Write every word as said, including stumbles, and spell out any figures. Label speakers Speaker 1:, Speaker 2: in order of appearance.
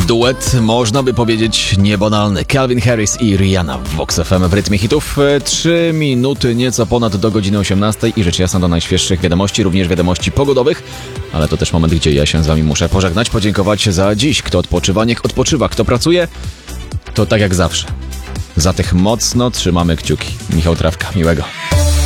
Speaker 1: Duet, można by powiedzieć, niebanalny. Calvin Harris i Rihanna w Vox F M w rytmie hitów. Trzy minuty nieco ponad do godziny osiemnastej i rzecz jasna do najświeższych wiadomości, również wiadomości pogodowych. Ale to też moment, gdzie ja się z wami muszę pożegnać, podziękować za dziś. Kto odpoczywa, niech odpoczywa. Kto pracuje, to tak jak zawsze. Za tych mocno trzymamy kciuki. Michał Trawka, miłego.